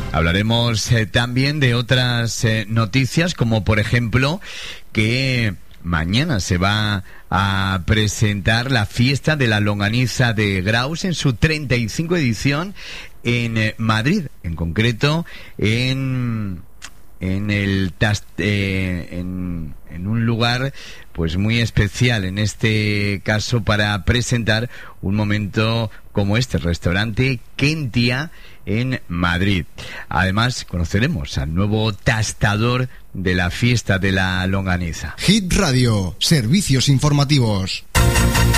Hablaremos también de otras noticias, como por ejemplo que mañana se va a presentar la fiesta de la longaniza de Graus en su 35 edición en Madrid, en concreto en un lugar pues muy especial, en este caso para presentar un momento como este, restaurante Kentia en Madrid. Además conoceremos al nuevo tastador de la fiesta de la longaniza. Hit Radio, servicios informativos.